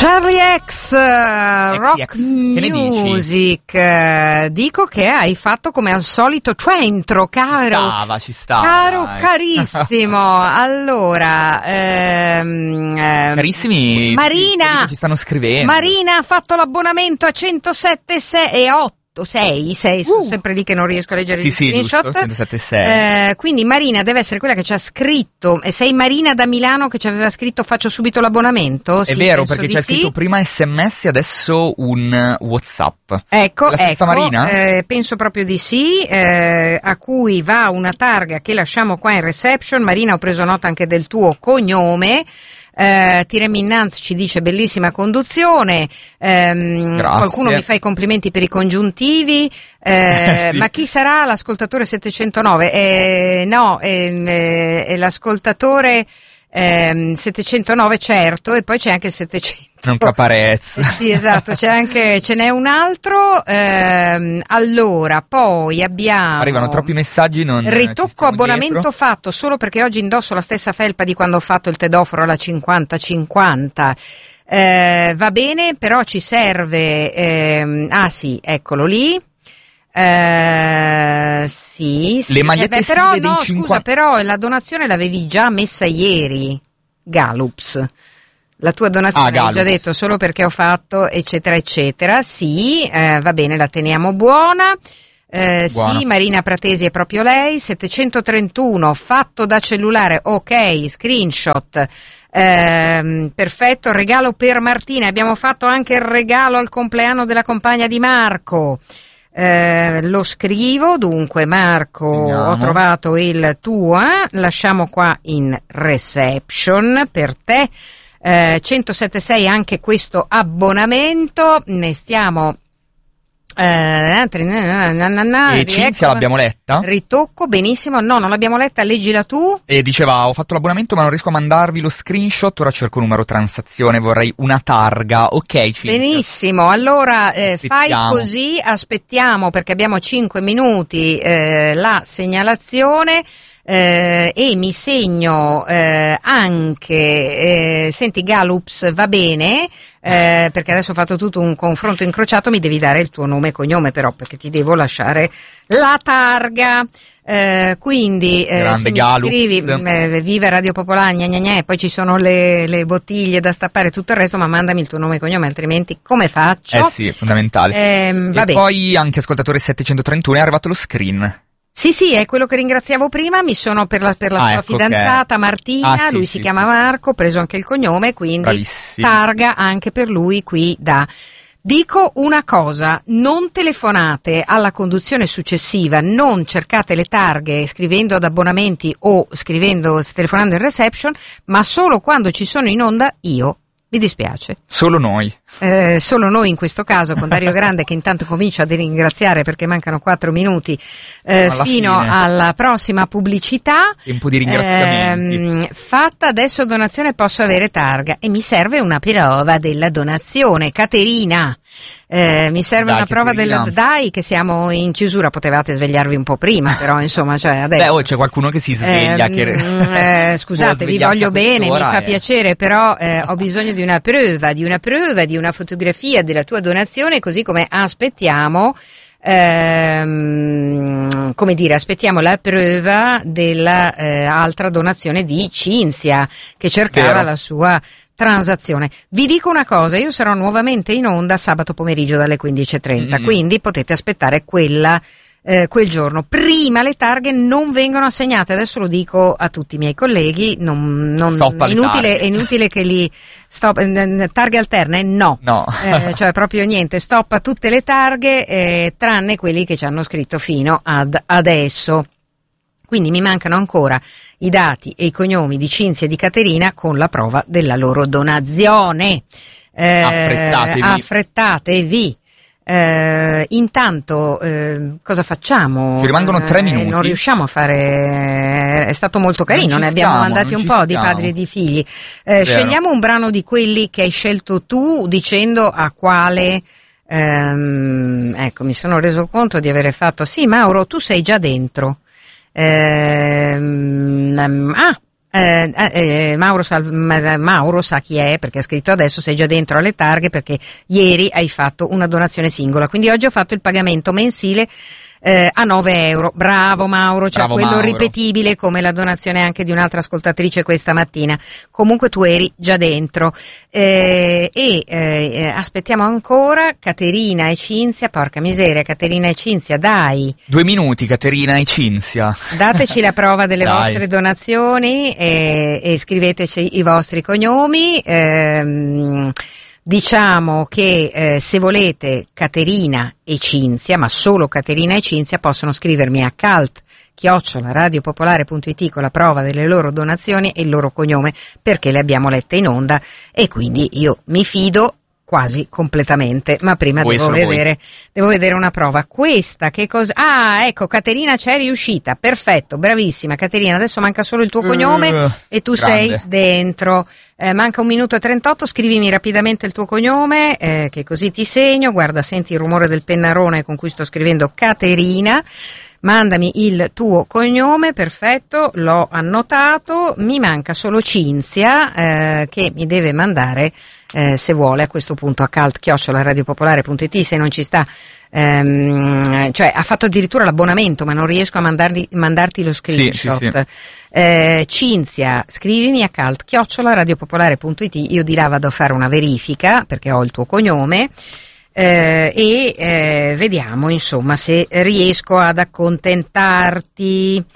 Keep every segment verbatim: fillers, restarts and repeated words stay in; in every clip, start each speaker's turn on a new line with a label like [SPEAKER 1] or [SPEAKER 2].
[SPEAKER 1] Charlie X, uh, Rock
[SPEAKER 2] X, che
[SPEAKER 1] Music, uh, dico che hai fatto come al solito centro, caro.
[SPEAKER 2] Ci stava, ci stava.
[SPEAKER 1] Caro,
[SPEAKER 2] dai.
[SPEAKER 1] Carissimo. Allora, ehm, ehm,
[SPEAKER 2] carissimi,
[SPEAKER 1] Marina,
[SPEAKER 2] che ci stanno scrivendo.
[SPEAKER 1] Marina ha fatto l'abbonamento a centosette e otto. sei, sei, sono
[SPEAKER 2] uh.
[SPEAKER 1] sempre lì che non riesco a leggere
[SPEAKER 2] sì,
[SPEAKER 1] i
[SPEAKER 2] sì,
[SPEAKER 1] screenshot.
[SPEAKER 2] giusto, centosette sei.
[SPEAKER 1] Eh, quindi Marina deve essere quella che ci ha scritto. E sei Marina da Milano che ci aveva scritto faccio subito l'abbonamento?
[SPEAKER 2] È
[SPEAKER 1] Sì,
[SPEAKER 2] vero,
[SPEAKER 1] penso
[SPEAKER 2] perché
[SPEAKER 1] di
[SPEAKER 2] ci ha
[SPEAKER 1] sì.
[SPEAKER 2] scritto prima sms e adesso un WhatsApp.
[SPEAKER 1] Ecco,
[SPEAKER 2] la stessa
[SPEAKER 1] ecco,
[SPEAKER 2] Marina?
[SPEAKER 1] Eh, penso proprio di sì, eh, a cui va una targa che lasciamo qua in reception. Marina, ho preso nota anche del tuo cognome. Uh, Tiremi Innanzi ci dice bellissima conduzione, um, qualcuno mi fa i complimenti per i congiuntivi, uh, sì. Ma chi sarà l'ascoltatore settecentonove? Eh, no, eh, è l'ascoltatore eh, settecentonove, certo, e poi c'è anche il settecento.
[SPEAKER 2] Non caparezza.
[SPEAKER 1] Eh, sì, esatto, c'è anche, ce n'è un altro. Ehm, allora, poi abbiamo.
[SPEAKER 2] Arrivano troppi messaggi, non.
[SPEAKER 1] Ritocco abbonamento
[SPEAKER 2] dietro.
[SPEAKER 1] fatto solo perché oggi indosso la stessa felpa di quando ho fatto il tedoforo alla cinquanta cinquanta. Eh, va bene, però ci serve. Ehm, ah, sì, eccolo lì. Eh, sì, sì.
[SPEAKER 2] Le magliette
[SPEAKER 1] eh beh, però,
[SPEAKER 2] dei
[SPEAKER 1] no,
[SPEAKER 2] cinquanta
[SPEAKER 1] scusa, però la donazione l'avevi già messa ieri, Gallups. La tua donazione
[SPEAKER 2] ah,
[SPEAKER 1] hai già detto solo perché ho fatto eccetera eccetera. Sì, eh, va bene, la teniamo buona. Eh,
[SPEAKER 2] buona.
[SPEAKER 1] Sì, Marina Pratesi è proprio lei. Settecentotrentuno fatto da cellulare, ok, screenshot. Eh, perfetto, regalo per Martina. Abbiamo fatto anche il regalo al compleanno della compagna di Marco. Eh, lo scrivo, dunque Marco,
[SPEAKER 2] Segniamo.
[SPEAKER 1] Ho trovato il tuo, eh? Lasciamo qua in reception per te. Eh, centosettantasei anche questo abbonamento, ne stiamo eh,
[SPEAKER 2] e Cinzia l'abbiamo letta?
[SPEAKER 1] Ritocco, benissimo, no, non l'abbiamo letta, leggila tu.
[SPEAKER 2] E diceva, ho fatto l'abbonamento ma non riesco a mandarvi lo screenshot, ora cerco numero transazione, vorrei una targa. Ok, Cinzia.
[SPEAKER 1] Benissimo, allora eh, fai così, aspettiamo perché abbiamo cinque minuti eh, la segnalazione. Eh, e mi segno eh, anche eh, senti Gallups, va bene, eh, perché adesso ho fatto tutto un confronto incrociato, mi devi dare il tuo nome e cognome però, perché ti devo lasciare la targa. Eh, quindi eh, se mi scrivi eh, viva Radio Popolare gna gna gna, e poi ci sono le, le bottiglie da stappare e tutto il resto, ma mandami il tuo nome e cognome, altrimenti come faccio?
[SPEAKER 2] Eh sì, è fondamentale.
[SPEAKER 1] Eh, va
[SPEAKER 2] e
[SPEAKER 1] bene.
[SPEAKER 2] Poi anche ascoltatore settecentotrentuno è arrivato lo screen.
[SPEAKER 1] Sì, sì, è quello che ringraziavo prima, mi sono per la, per la
[SPEAKER 2] ah,
[SPEAKER 1] sua
[SPEAKER 2] ecco,
[SPEAKER 1] fidanzata
[SPEAKER 2] okay.
[SPEAKER 1] Martina,
[SPEAKER 2] ah, sì,
[SPEAKER 1] lui
[SPEAKER 2] sì,
[SPEAKER 1] si
[SPEAKER 2] sì,
[SPEAKER 1] chiama
[SPEAKER 2] sì.
[SPEAKER 1] Marco, ho preso anche il cognome, quindi
[SPEAKER 2] Bravissimo.
[SPEAKER 1] targa anche per lui qui da... Dico una cosa, non telefonate alla conduzione successiva, non cercate le targhe scrivendo ad abbonamenti o scrivendo, telefonando in reception, ma solo quando ci sono in onda io. Mi dispiace.
[SPEAKER 2] Solo noi.
[SPEAKER 1] Eh, solo noi in questo caso, con Dario Grande che intanto comincia a ringraziare perché mancano quattro minuti eh, fino
[SPEAKER 2] fine.
[SPEAKER 1] alla prossima pubblicità.
[SPEAKER 2] Tempo di ringraziamenti.
[SPEAKER 1] Eh, fatta adesso donazione posso avere targa e mi serve una prova della donazione. Caterina. Eh, mi serve
[SPEAKER 2] dai,
[SPEAKER 1] una prova
[SPEAKER 2] Caterina.
[SPEAKER 1] della dai che siamo in chiusura, potevate svegliarvi un po' prima però insomma cioè adesso
[SPEAKER 2] Beh, oh, c'è qualcuno che si sveglia
[SPEAKER 1] eh,
[SPEAKER 2] che...
[SPEAKER 1] eh, scusate vi voglio bene, mi fa
[SPEAKER 2] eh.
[SPEAKER 1] piacere però eh, ho bisogno di una prova di una prova di una fotografia della tua donazione, così come aspettiamo ehm, come dire aspettiamo la prova della eh, altra donazione di Cinzia che cercava
[SPEAKER 2] Vero.
[SPEAKER 1] la sua transazione. Vi dico una cosa, io sarò nuovamente in onda sabato pomeriggio dalle quindici e trenta,
[SPEAKER 2] Mm-hmm.
[SPEAKER 1] quindi potete aspettare quella eh, quel giorno. Prima le targhe non vengono assegnate, adesso lo dico a tutti i miei colleghi, non, non
[SPEAKER 2] Stop
[SPEAKER 1] è inutile, è inutile che li stop, eh, targhe alterne no,
[SPEAKER 2] No.
[SPEAKER 1] eh, cioè proprio niente, stop a tutte le targhe eh, tranne quelli che ci hanno scritto fino ad adesso. Quindi mi mancano ancora i dati e i cognomi di Cinzia e di Caterina con la prova della loro donazione. Eh,
[SPEAKER 2] Affrettatevi.
[SPEAKER 1] Affrettatevi. Eh, intanto eh, cosa facciamo?
[SPEAKER 2] Ci rimangono tre
[SPEAKER 1] Eh,
[SPEAKER 2] minuti.
[SPEAKER 1] non riusciamo a fare. È stato molto carino,
[SPEAKER 2] Non
[SPEAKER 1] ne
[SPEAKER 2] ci
[SPEAKER 1] abbiamo
[SPEAKER 2] stiamo,
[SPEAKER 1] mandati
[SPEAKER 2] non
[SPEAKER 1] un
[SPEAKER 2] ci
[SPEAKER 1] po' di
[SPEAKER 2] stiamo.
[SPEAKER 1] padri e di figli. Eh, scegliamo un brano di quelli che hai scelto tu, dicendo a quale. Ehm, ecco, mi sono reso conto di avere fatto. Sì, Mauro, tu sei già dentro. Ehm, ah, Eh, eh, Mauro, sa, Mauro sa chi è, perché ha scritto adesso sei già dentro alle targhe, perché ieri hai fatto una donazione singola, quindi oggi ho fatto il pagamento mensile eh, a nove euro. Bravo Mauro, cioè
[SPEAKER 2] Bravo,
[SPEAKER 1] quello
[SPEAKER 2] Mauro.
[SPEAKER 1] ripetibile come la donazione anche di un'altra ascoltatrice questa mattina. Comunque tu eri già dentro eh, e eh, aspettiamo ancora Caterina e Cinzia. Porca miseria, Caterina e Cinzia, dai,
[SPEAKER 2] Due minuti, Caterina e Cinzia.
[SPEAKER 1] dateci la prova delle
[SPEAKER 2] Dai.
[SPEAKER 1] vostre donazioni e, e scriveteci i vostri cognomi. Ehm, diciamo che eh, se volete Caterina e Cinzia, ma solo Caterina e Cinzia, possono scrivermi a cult chiocciola radiopopolare punto it con la prova delle loro donazioni e il loro cognome, perché le abbiamo lette in onda e quindi io mi fido quasi completamente, ma prima
[SPEAKER 2] Voi
[SPEAKER 1] devo
[SPEAKER 2] solo
[SPEAKER 1] vedere, devo vedere una prova. Questa che cosa? Ah, ecco, Caterina c'è riuscita, perfetto, bravissima Caterina, adesso manca solo il tuo cognome
[SPEAKER 2] Uh,
[SPEAKER 1] e tu
[SPEAKER 2] grande.
[SPEAKER 1] sei dentro. Eh, manca un minuto e trentotto, scrivimi rapidamente il tuo cognome, eh, che così ti segno. Guarda, senti il rumore del pennarone con cui sto scrivendo Caterina. Mandami il tuo cognome, perfetto, l'ho annotato. Mi manca solo Cinzia, eh, che mi deve mandare, eh, se vuole, a questo punto a cult chiocciola radiopopolare punto it, se non ci sta, ehm, cioè ha fatto addirittura l'abbonamento, ma non riesco a mandarli, mandarti lo screenshot.
[SPEAKER 2] Sì, sì, sì.
[SPEAKER 1] Eh, Cinzia, scrivimi a cult chiocciola radiopopolare punto it, io di là vado a fare una verifica perché ho il tuo cognome. Eh, e eh, vediamo insomma se riesco ad accontentarti.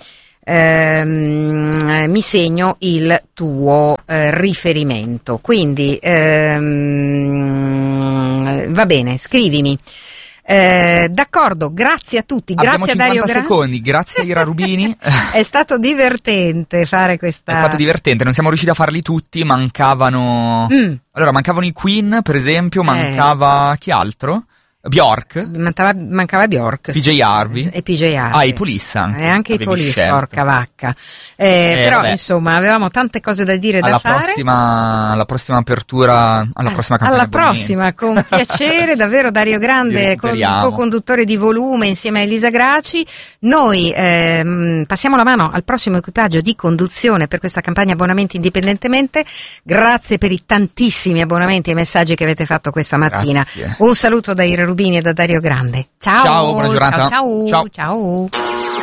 [SPEAKER 1] Ehm, mi segno il tuo eh, riferimento, quindi ehm, va bene, scrivimi. Eh, d'accordo, grazie a tutti,
[SPEAKER 2] Abbiamo
[SPEAKER 1] grazie a Dario
[SPEAKER 2] cinquanta
[SPEAKER 1] Grandi.
[SPEAKER 2] secondi, grazie a Ira Rubini.
[SPEAKER 1] È stato divertente fare questa.
[SPEAKER 2] È stato divertente, non siamo riusciti a farli tutti, mancavano...
[SPEAKER 1] Mm.
[SPEAKER 2] Allora, mancavano i Queen, per esempio, mancava chi altro? Bjork,
[SPEAKER 1] Mancava, mancava Bjork,
[SPEAKER 2] P J Harvey.
[SPEAKER 1] e P J Harvey.
[SPEAKER 2] Ah, i Police anche.
[SPEAKER 1] E anche i
[SPEAKER 2] Avevi
[SPEAKER 1] Police,
[SPEAKER 2] scelto.
[SPEAKER 1] porca vacca. Eh,
[SPEAKER 2] Eh,
[SPEAKER 1] però
[SPEAKER 2] vabbè.
[SPEAKER 1] insomma avevamo tante cose da dire e da
[SPEAKER 2] Alla
[SPEAKER 1] fare.
[SPEAKER 2] prossima, alla prossima apertura, alla prossima campagna
[SPEAKER 1] Alla
[SPEAKER 2] abbonamenti.
[SPEAKER 1] prossima, con piacere, davvero Dario
[SPEAKER 2] Li
[SPEAKER 1] Grande, co-
[SPEAKER 2] recuperiamo.
[SPEAKER 1] co-conduttore di Volume insieme a Elisa Graci. Noi ehm, passiamo la mano al prossimo equipaggio di conduzione per questa campagna abbonamenti indipendentemente. Grazie per i tantissimi abbonamenti e messaggi che avete fatto questa mattina.
[SPEAKER 2] Grazie.
[SPEAKER 1] Un saluto da Ira Rubini e da Dario Grande. Ciao,
[SPEAKER 2] Ciao, buona giornata.
[SPEAKER 1] ciao, ciao.
[SPEAKER 2] Ciao.
[SPEAKER 1] ciao.